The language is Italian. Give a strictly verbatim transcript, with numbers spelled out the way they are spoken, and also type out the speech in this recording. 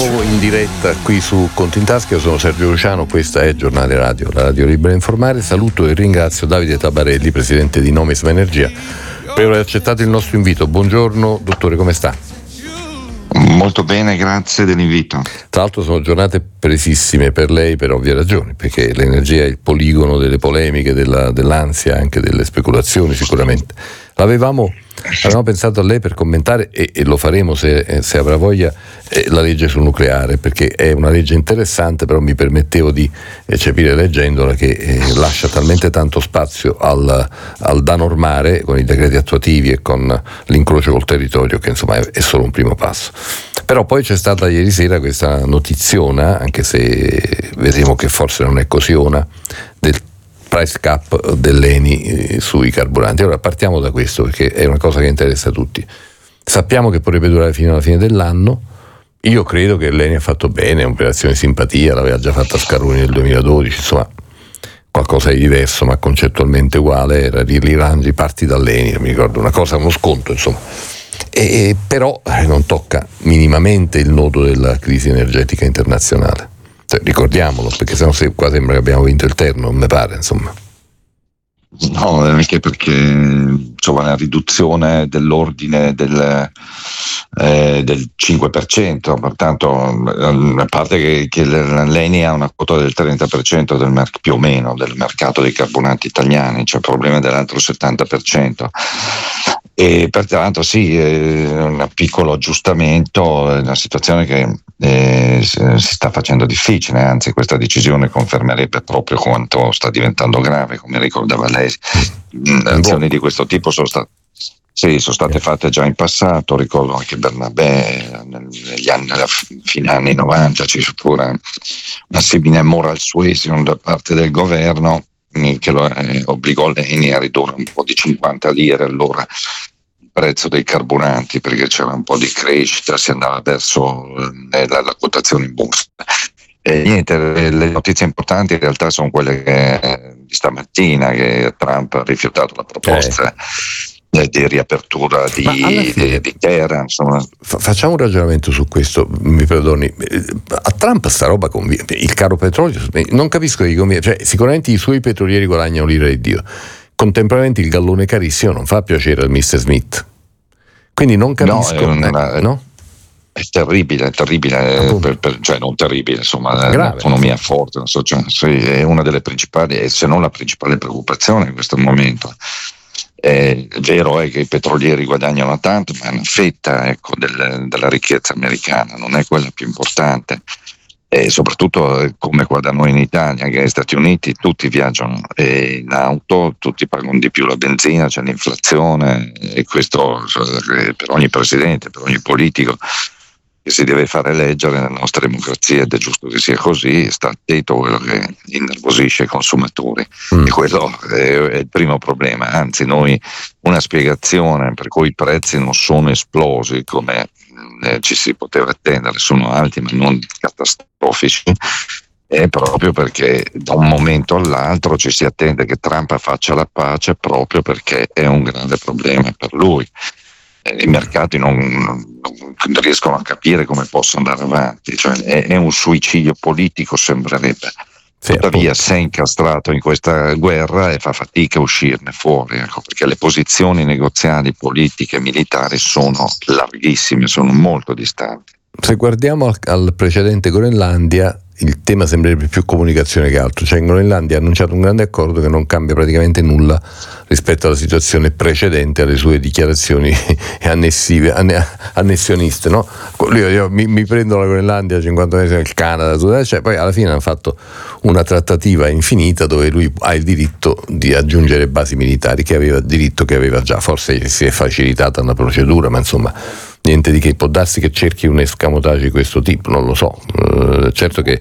nuovo in diretta qui su Conti in Tasca. Io sono Sergio Luciano, questa è Giornale Radio, la radio libera e informare. Saluto e ringrazio Davide Tabarelli, presidente di Nomisma Energia, per aver accettato il nostro invito. Buongiorno dottore, come sta? Molto bene, grazie dell'invito. Tra l'altro sono giornate presissime per lei per ovvie ragioni, perché l'energia è il poligono delle polemiche, della, dell'ansia, anche delle speculazioni sicuramente. L'avevamo avevamo pensato a lei per commentare, e, e lo faremo se, se avrà voglia, eh, la legge sul nucleare, perché è una legge interessante, però mi permettevo di eccepire leggendola che eh, lascia talmente tanto spazio al, al da normare con i decreti attuativi e con l'incrocio col territorio che insomma è, è solo un primo passo. Però poi c'è stata ieri sera questa notiziona, anche se vedremo che forse non è così ona, del price cap dell'Eni eh, sui carburanti. Allora partiamo da questo, perché è una cosa che interessa a tutti. Sappiamo che potrebbe durare fino alla fine dell'anno. Io credo che l'Eni ha fatto bene, è un'operazione simpatia, l'aveva già fatta Scaroni nel duemiladodici, insomma qualcosa di diverso ma concettualmente uguale, era rilanci parti dall'Eni, mi ricordo una cosa, uno sconto insomma. E, però non tocca minimamente il nodo della crisi energetica internazionale. Cioè, ricordiamolo, perché sennò se, qua sembra che abbiamo vinto il terno, non mi pare, insomma. No, anche perché insomma, la riduzione dell'ordine del, eh, del cinque per cento, pertanto a parte che, che l'Eni ha una quota del trenta per cento del mer- più o meno del mercato dei carburanti italiani, c'è il problema dell'altro settanta per cento. E pertanto sì, è un piccolo aggiustamento, è una situazione che eh, si sta facendo difficile, anzi questa decisione confermerebbe proprio quanto sta diventando grave, come ricordava lei. Azioni di questo tipo sono state sì, sono state fatte già in passato, ricordo anche Bernabé negli anni, alla fine anni novanta ci fu pure una simile moral suasion da parte del governo che lo eh, obbligò l'Eni a ridurre un po' di cinquanta lire all'ora il prezzo dei carburanti, perché c'era un po' di crescita, si andava verso eh, la, la quotazione in borsa. E niente, le notizie importanti in realtà sono quelle che, eh, di stamattina, che Trump ha rifiutato la proposta eh. di riapertura di, di, di Teheran. Insomma. Facciamo un ragionamento su questo, mi perdoni. A Trump sta roba conviene, il caro petrolio, non capisco che conviene, cioè sicuramente i suoi petrolieri guadagnano l'ira di Dio, contemporaneamente il gallone carissimo non fa piacere al mister Smith, quindi non capisco. No, è, una, eh, no? è terribile, è terribile, per, per, cioè non terribile, insomma, l'economia forte, non so, cioè, è una delle principali, se non la principale preoccupazione in questo momento. È vero è che i petrolieri guadagnano tanto, ma è una fetta ecco, del, della ricchezza americana, non è quella più importante. E soprattutto come qua da noi in Italia, che negli Stati Uniti tutti viaggiano in auto, tutti pagano di più la benzina, c'è l'inflazione, e questo per ogni presidente, per ogni politico che si deve fare eleggere nella nostra democrazia, ed è giusto che sia così, sta attento a quello che innervosisce i consumatori. Mm. E quello è, è il primo problema. Anzi, noi una spiegazione per cui i prezzi non sono esplosi come eh, ci si poteva attendere, sono alti ma non catastrofici, è proprio perché da un momento all'altro ci si attende che Trump faccia la pace, proprio perché è un grande problema per lui. I mercati non, non riescono a capire come possa andare avanti, cioè è, è un suicidio politico, sembrerebbe. Sì, tuttavia appunto. Si è incastrato in questa guerra e fa fatica a uscirne fuori, ecco, perché le posizioni negoziali, politiche, militari sono larghissime, sono molto distanti. Se guardiamo al, al precedente Groenlandia, il tema sembrerebbe più comunicazione che altro, cioè in Groenlandia ha annunciato un grande accordo che non cambia praticamente nulla rispetto alla situazione precedente alle sue dichiarazioni annessive, annessioniste, no? Io, io mi, mi prendo la Groenlandia, cinquanta mesi il Canada, tutto, cioè, poi alla fine hanno fatto una trattativa infinita dove lui ha il diritto di aggiungere basi militari, che aveva diritto che aveva già, forse si è facilitata una procedura, ma insomma niente di che, può darsi che cerchi un escamotage di questo tipo, non lo so. Uh, certo che